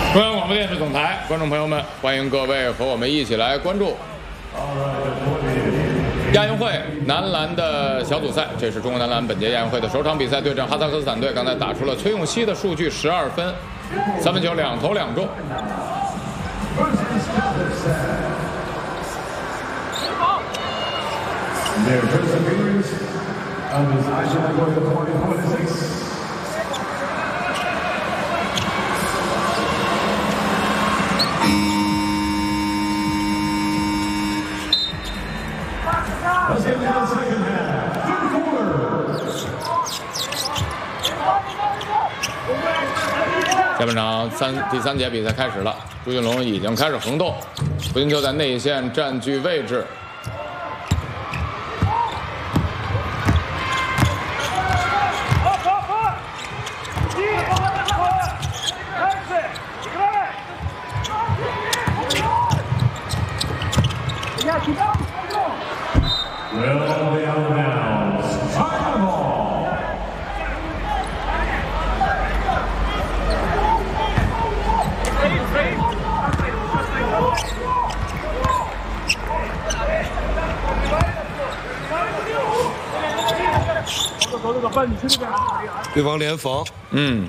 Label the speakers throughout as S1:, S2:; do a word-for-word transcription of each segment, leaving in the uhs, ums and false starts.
S1: 中央广播电视总台，观众朋友们，欢迎各位和我们一起来关注亚运会男篮的小组赛。这是中国男篮本届亚运会的首场比赛，对阵哈萨克斯坦队。刚才打出了崔永熙的数据，十二分，三分球两投两中。
S2: Their perseverance of his Asian twenty twenty-six. Let's get to the second half. Third quarter.
S1: 下半场三第三节比赛开始了，朱俊龙已经开始横动，胡金秋在内线占据位置。
S2: Will be out of bounds. Final ball.
S3: 对方联防，
S1: 嗯。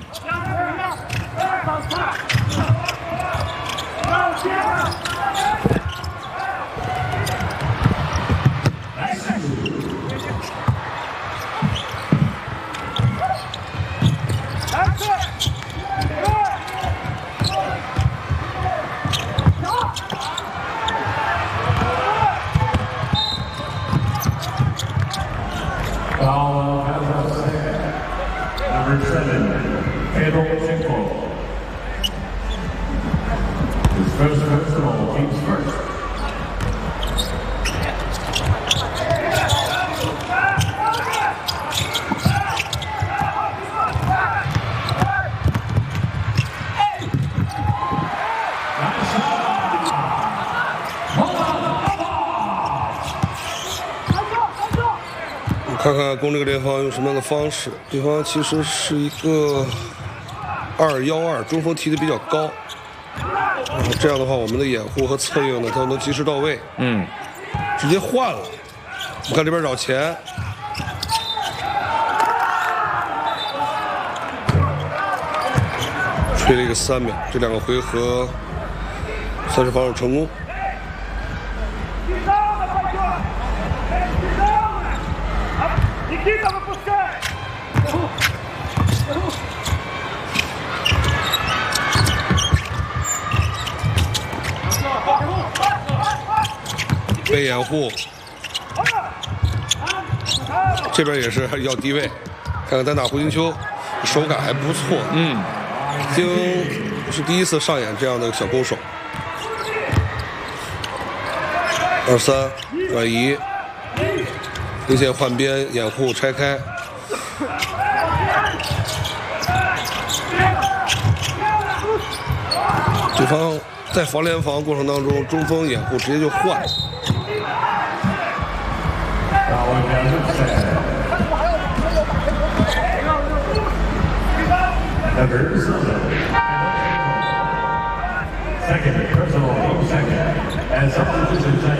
S2: Foul has a second. Number seven, Pedro Pacheco. His first personal, team's first.
S3: 看看攻这个联防用什么样的方式。对方其实是一个二幺二，中锋提的比较高，然后这样的话，我们的掩护和策应呢都能及时到位。
S1: 嗯，
S3: 直接换了。我们看这边绕前，吹了一个三秒，这两个回合算是防守成功。被掩护，这边也是要低位，看看单打胡金秋手感还不错，
S1: 嗯，
S3: 已经是第一次上演这样的小攻手。二三转移，内线换边掩护拆开，对方在防联防过程当中，中锋掩护直接就换。
S2: Number seven. Second personal, second. As substitution.